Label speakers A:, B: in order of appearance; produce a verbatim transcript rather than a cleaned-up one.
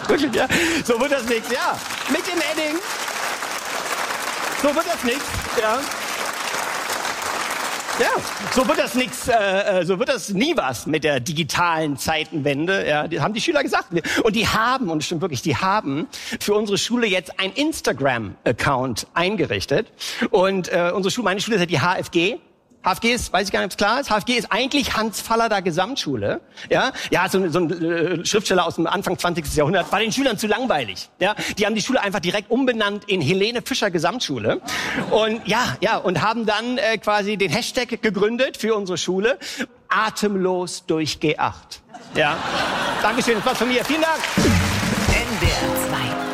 A: Wirklich, ja. So wird das nichts, ja. Mit dem Edding. So wird das nichts, ja. Ja, so wird das nix, äh, so wird das nie was mit der digitalen Zeitenwende. Ja, die haben die Schüler gesagt. Und die haben, und es stimmt wirklich, die haben für unsere Schule jetzt ein Instagram-Account eingerichtet. Und äh, unsere Schule, meine Schule ist ja die H F G. H F G ist, weiß ich gar nicht, ob es klar ist, H F G ist eigentlich Hans-Fallader Gesamtschule. Ja, ja, so, so ein äh, Schriftsteller aus dem Anfang zwanzigsten Jahrhundert, war den Schülern zu langweilig. Ja, die haben die Schule einfach direkt umbenannt in Helene Fischer Gesamtschule. Und ja, ja, und haben dann äh, quasi den Hashtag gegründet für unsere Schule. Atemlos durch G acht. Ja, Dankeschön, das war's von mir. Vielen Dank.
B: N D R zwei.